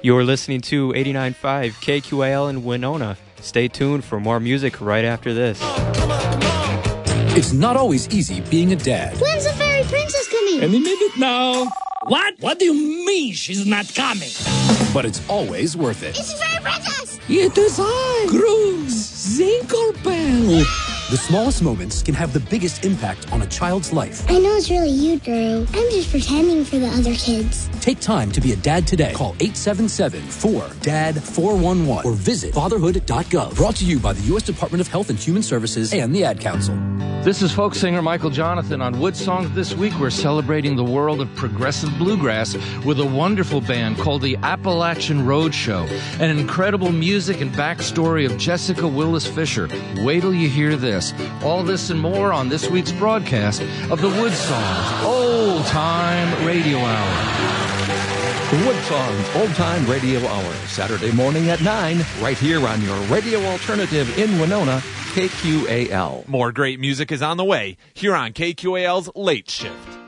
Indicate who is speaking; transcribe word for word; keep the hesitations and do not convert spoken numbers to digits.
Speaker 1: You're listening to eighty-nine point five K Q A L in Winona. Stay tuned for more music right after this.
Speaker 2: It's not always easy being a dad.
Speaker 3: When's the fairy princess coming?
Speaker 2: Any minute now.
Speaker 4: What? What do you mean she's not coming?
Speaker 2: But it's always worth it.
Speaker 3: It's the fairy princess!
Speaker 4: It is I, Grooves Zinklebell.
Speaker 2: The smallest moments can have the biggest impact on a child's life.
Speaker 3: I know it's really you, Drew. I'm just pretending for the other kids.
Speaker 2: Take time to be a dad today. Call eight seven seven, four, D A D, four one one or visit fatherhood dot gov. Brought to you by the U S Department of Health and Human Services and the Ad Council.
Speaker 5: This is folk singer Michael Jonathan. On Wood Songs this week, we're celebrating the world of progressive bluegrass with a wonderful band called the Appalachian Roadshow, and incredible music and backstory of Jessica Willis Fisher. Wait till you hear this. All this and more on this week's broadcast of the Wood Songs Old Time Radio Hour.
Speaker 6: The Wood Songs Old Time Radio Hour, Saturday morning at nine, right here on your radio alternative in Winona, K Q A L.
Speaker 7: More great music is on the way here on K Q A L's Late Shift.